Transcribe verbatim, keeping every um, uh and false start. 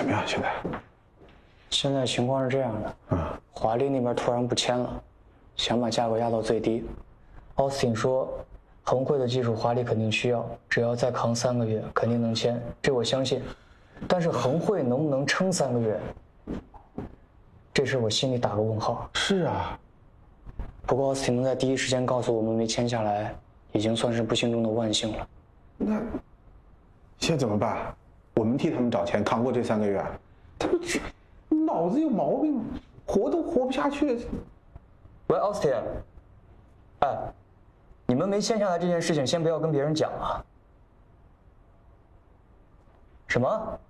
么样？现在？ 现在情况是这样的，嗯，华丽那边突然不签了，想把价格压到最低。奥斯汀说，恒汇的技术华丽肯定需要，只要再扛三个月，肯定能签，这我相信。但是恒汇能不能撑三个月？这事我心里打个问号。 是啊。 不过奥斯汀能在第一时间告诉我们没签下来，已经算是不幸中的万幸了。 那现在怎么办？我们替他们找钱扛过这三个月，他们脑子有毛病，活都活不下去。 喂，奥斯汀，哎，你们没签下来这件事情，先不要跟别人讲啊。什么？